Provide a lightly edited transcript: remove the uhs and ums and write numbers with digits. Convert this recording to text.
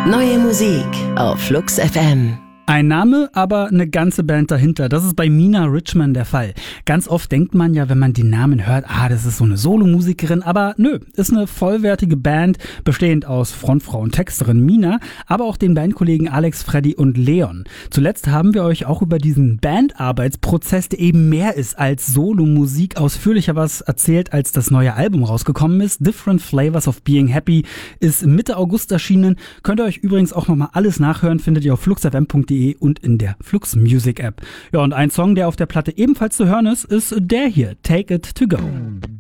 Neue Musik auf Flux FM. Ein Name, aber eine ganze Band dahinter. Das ist bei Mina Richman der Fall. Ganz oft denkt man ja, wenn man den Namen hört, das ist so eine Solomusikerin. Aber nö, ist eine vollwertige Band, bestehend aus Frontfrau und Texterin Mina, aber auch den Bandkollegen Alex, Freddy und Leon. Zuletzt haben wir euch auch über diesen Bandarbeitsprozess, der eben mehr ist als Solomusik, ausführlicher was erzählt, als das neue Album rausgekommen ist. Different Flavors of Being Happy ist Mitte August erschienen. Könnt ihr euch übrigens auch nochmal alles nachhören, findet ihr auf fluxfm.de und in der Flux Music App. Ja, und ein Song, der auf der Platte ebenfalls zu hören ist der hier, Take It To Go.